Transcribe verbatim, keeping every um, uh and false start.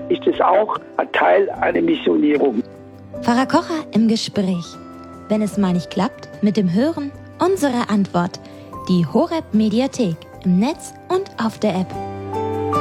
ist es auch ein Teil einer Missionierung. Pfarrer Kocher im Gespräch. Wenn es mal nicht klappt, mit dem Hören, unsere Antwort. Die Horeb Mediathek im Netz und auf der App.